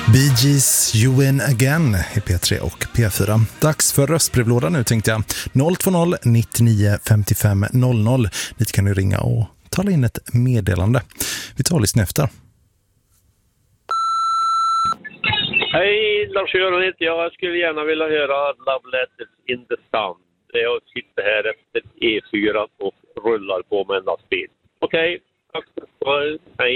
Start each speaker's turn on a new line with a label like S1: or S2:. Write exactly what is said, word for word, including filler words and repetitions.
S1: Bee Gees, You Win Again i P tre och P fyra. Dags för röstbrevlådan nu tänkte jag. noll två noll nittionio femtiofem noll noll. Dit kan du ringa och tala in ett meddelande. Vi tar lyssna efter.
S2: Hej, Lars-Göran heter jag. Jag skulle gärna vilja höra Love Letters in the Sun. Jag sitter här efter E fyra och rullar på med en